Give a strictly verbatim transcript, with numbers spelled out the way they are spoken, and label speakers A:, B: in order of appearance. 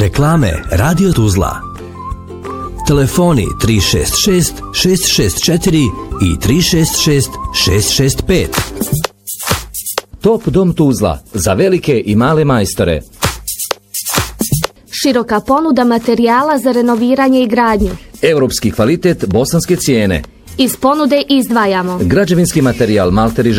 A: Reklame Radio Tuzla. Telefoni tri šest šest šest šest četiri i tri šest šest šest šest pet.
B: Top dom Tuzla za velike i male majstore.
C: Široka ponuda materijala za renoviranje i gradnju.
B: Europski kvalitet, bosanske cijene.
C: Iz ponude izdvajamo
B: građevinski materijal malteriže